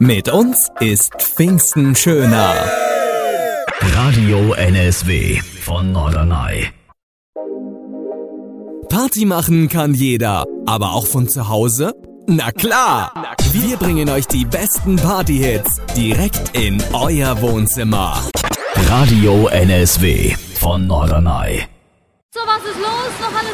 Mit uns ist Pfingsten schöner. Radio NSW von Norderney. Party machen kann jeder, aber auch von zu Hause? Na klar! Wir bringen euch die besten Partyhits direkt in euer Wohnzimmer. Radio NSW von Norderney. So, was ist los? Noch alles